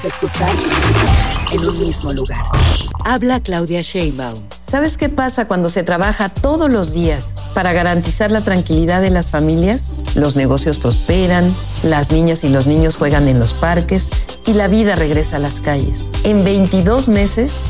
Escuchar en un mismo lugar. Habla Claudia Sheinbaum. ¿Sabes qué pasa cuando se trabaja todos los días para garantizar la tranquilidad de las familias? Los negocios prosperan, las niñas y los niños juegan en los parques y la vida regresa a las calles. En 22 meses